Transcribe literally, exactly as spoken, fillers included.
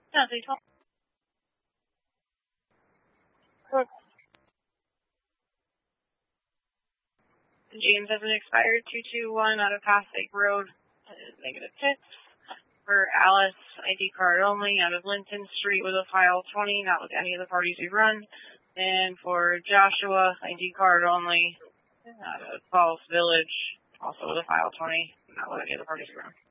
Nothing. Cook. James has an expired two two one out of Passaic Road. Negative tips. For Alice, I D card only out of Linton Street with a file twenty, not with any of the parties we run. And for Joshua, I D card only out of Falls Village, also with a file twenty, not with any of the parties we run.